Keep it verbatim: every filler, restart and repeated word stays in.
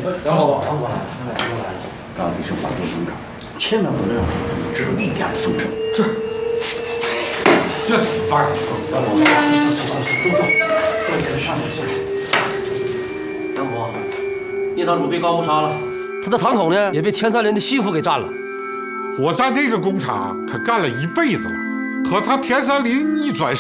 杨报告，杨过来，杨过来了。到底是华东农场，千万不能让咱们知道一点的风声。是。这怎么办？杨伯，走走走走走，都走，坐一个上面下来。 杨伯，聂堂主被高木杀了，他的堂口呢也被田三林的媳妇给占了。 我在这个工厂可干了一辈子了，可他田三林一转